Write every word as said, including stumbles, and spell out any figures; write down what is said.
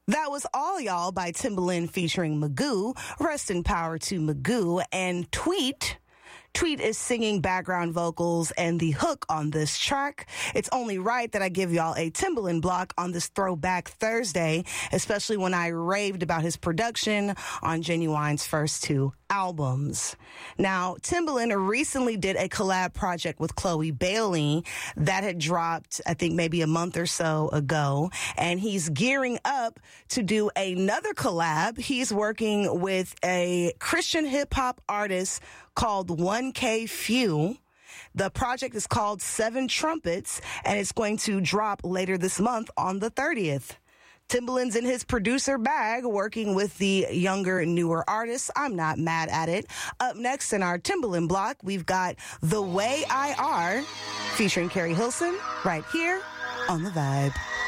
That was All Y'all by Timbaland featuring Magoo. Rest in power to Magoo. And Tweet. Tweet is singing background vocals and the hook on this track. It's only right that I give y'all a Timbaland block on this Throwback Thursday, especially when I raved about his production on Genuine's first two albums. Now, Timbaland recently did a collab project with Chloe Bailey that had dropped, I think, maybe a month or so ago, and he's gearing up to do another collab. He's working with a Christian hip-hop artist called one K Phew. The project is called Seven Trumpets, and it's going to drop later this month on the thirtieth. Timbaland's in his producer bag working with the younger, newer artists. I'm not mad at it. Up next in our Timbaland block, we've got The Way I Are featuring Carrie Hilson right here on The Vibe.